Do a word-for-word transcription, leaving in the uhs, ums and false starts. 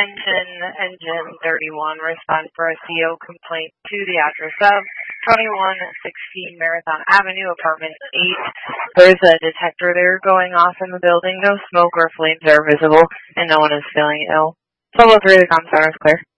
Attention Engine thirty-one, respond for a C O complaint to the address of twenty-one sixteen Marathon Avenue, Apartment eight. There's a detector there going off in the building. No smoke or flames are visible, and no one is feeling ill. Solo three, the comm center is clear.